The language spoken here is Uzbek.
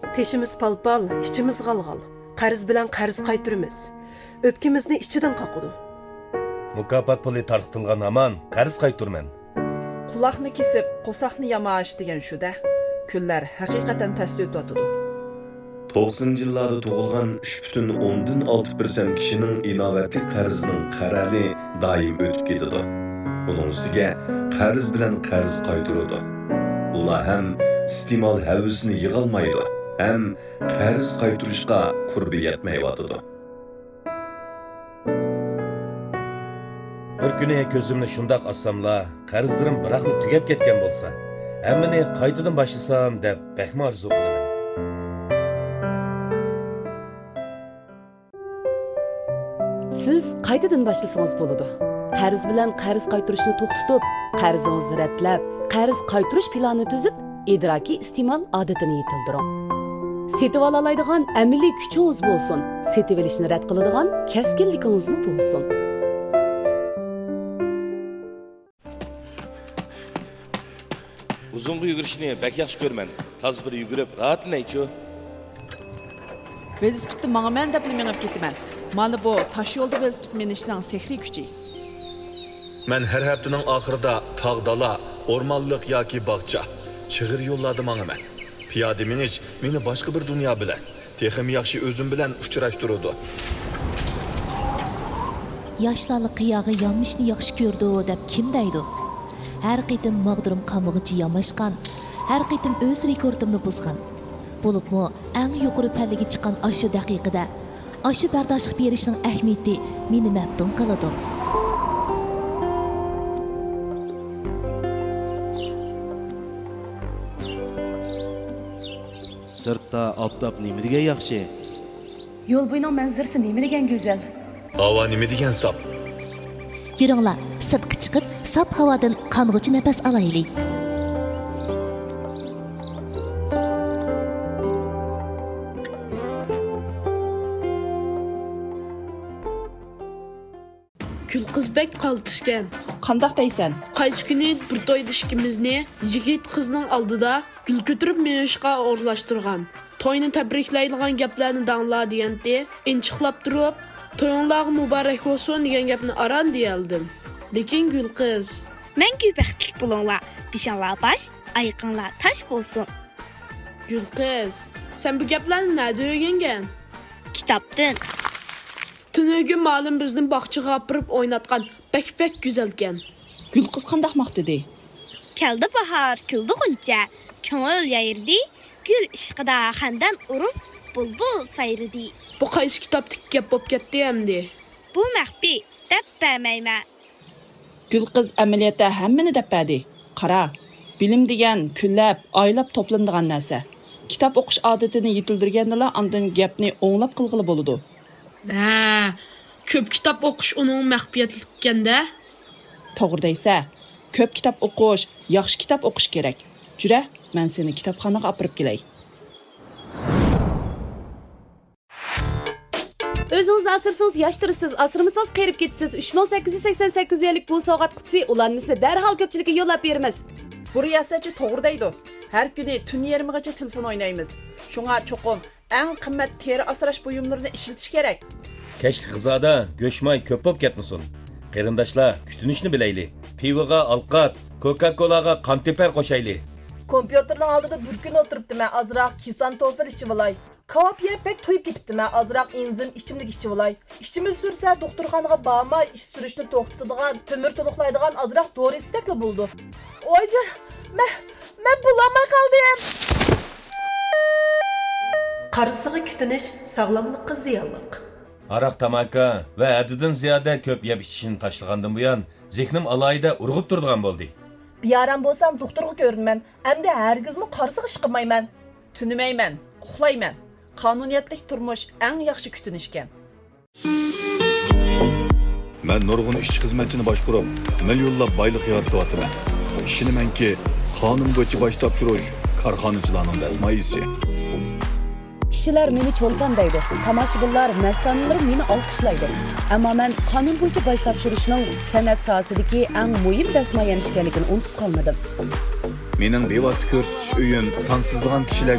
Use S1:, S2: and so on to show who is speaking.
S1: Teşimiz palpal, içimiz galgal. Qarz bilan qarz qaytırımız. Öpkimizni ichidan qaqıdı.
S2: Mukofot puli tarqatilgan aman qarz qayturman.
S3: Quloqni kesib, qo'saqni yamash degan shu-da. Kunlar haqiqatan tasli o'tadi.
S4: 90 yillarda tug'ilgan 3,6% kishining inovatli qarzining qarali doim o'tib ketadi. Uning ustiga qarz bilan qarz qaytiradi. Ular ham iste'mol havasini yig'olmaydi, ham qarz qaytirishga qurbi yetmayotadi.
S2: Bir kuni ko'zimni shundoq assamla, qarzlarim biraqli tugab ketgan bo'lsa, hammani qaytadan boshlasam deb baxma arzu qilaman.
S5: Siz qaytadan başlasanız boludu. Qarz bilan qarz qaytirishni to'xtatib, qarzingizni ratlab, qarz qaytirish planini tuzib, idraki iste'mol odatini yetildiring. Setib olalaydigan amaliy kuchingiz bo'lsin, setib olishni rad qiladigan kaskinligingiz bo'lsin.
S6: Uzunga yugurishni bak yaxshi ko'rman. Toz bir yugurib, rahatlanaychu.
S3: Velosipedni manga deb minib ketaman. Mana bu tosh yo'lda velosiped minishning sehriy kuchi.
S4: Men har haftaning oxirida tog' dala, o'rmonlik yoki bog'cha, chig'ir yo'llarni mangaman. Piyoda minish meni boshqa bir dunyo bilan, texim yaxshi o'zim bilan uchrashtiradi.
S7: Yoshlarlik qiyog'i yonmishni yaxshi ko'rdi deb kim deydi? Her qitim mağdurum qamıgıcı yamaşqan, her qitim öz rekordimni buzgan. Bo'libmi, eng yuqori pallaga chiqqan aşı daqiqada, aşı bardoshlik berishning ahamiyati meni maftun qiladi.
S8: Sirtda oftob nima degan yaxshi?
S9: Yo'l bo'yining manzarasi nima degan go'zal?
S4: Havo nima degan sap?
S7: Yuringlar, sirtqa chiqib, sap havodan qong'uchi nafas olaylik.
S10: Gülqiz bek qaltishgan.
S3: Qandaq deysan?
S10: Qaysi kuni bir to'yda ikkimizni yigit qizning oldida gul ko'tarib menishga o'rlashtirgan. To'yni tabriklaydigan gaplarni dangla deganda, inchiqlab turib, to'yinglarga muborak bo'lsin degan gapni aran deyaldim. Lekin Gülqiz,
S11: Мәңгі бәхтлік болыңlar, бишанлар баш, ayqınlar taş bo'lsin.
S10: Gülqiz, sen bu gaplarni nerede öğrengen?
S11: Kitapdan.
S10: Tünögün malum bizden bakçıga apırıp oynatkan bek güzelken.
S3: Gülqiz qandaq maqtidi?
S11: Keldi bahar, küldü günce, köngül yayırdı, gül işqida xandan urup, bulbul sayrıdı.
S10: Bu qaysi kitapdaki gap bop ketdi emdi?
S11: Bu məxbi, dəb bəyməymə.
S3: Gülqiz amaliyotda hammani depadi. Qara, bilim degan kunlab, oylab to'planadigan narsa. Kitob o'qish odatini yetildirganlar andan gapni o'nglab qilg'ili bo'ladi.
S10: Ha, ko'p kitob o'qish uning maxfiyatlik ekanda.
S3: To'g'ri deysa, ko'p kitob o'qish, yaxshi kitob o'qish kerak. Jura, men seni kitobxonaga olib kelay.
S5: Özünüz asırsınız, yaştırırsınız, asırmısınız, qerib ketisiz. 3888 yillik bu soğat qutisi ulanmışsa dərhal köpçülükə yollab berimiz.
S3: Bu riyasatchi to'g'ri deydi. Har kuni tun 20gacha telefon o'ynaymiz. Shunga cho'qim eng qimmat teri asrash buyumlarini ishlatish kerak.
S2: Kechli qizoda go'shmay ko'p bo'lib ketmasin. Qarindoshlar, kutinishni bilayli. Pivoga alqat, Coca-Colaga qanteper qo'shayli.
S12: Kompyuterning oldida bir kun o'tiribdiman, azroq kisantofil ichib olay. Kavap yeb pek to'yib ketibdiman, azroq enzim ichimlik ichib olay. İchimiz sursa doktorxonaga bormay, ish surishni to'xtatadigan, temir to'liqlaydigan azroq dori istakli bo'ldi. Oyjon, men bulamay qoldim.
S1: Qarisiga kutinish sog'lomlikqa ziyonliq.
S2: Araq tamaka va haddidan ziyoda ko'p yeb ichishni tashlagandan buyon zehnim alayida urg'ib turadigan bo'ldi.
S12: Biyaram bo'lsam doktorga ko'rinman, endi hargizmi qarisiga ish qilmayman.
S3: Tunimayman, uxlayman. Qonuniyatlik turmush eng yaxshi kutinishgan.
S4: Men nurg'un ishchi xizmatchini boshqarib, millionlab boylik yaratyapman. Ishonamanki, qonun bo'yicha bosh topshirish korxonachilarning dasmoyisi.
S5: Kishilar meni cho'lpon deydi. Tomoshabinlar, mastonilar meni olqishlaydi. Ammo men qonun bo'yicha bosh topshirishning san'at sohasidagi eng muhim dasmoyam ekanligini unutib qolmadim.
S4: Mening bevosita ko'rsatish uyim sonsizlagan kishilar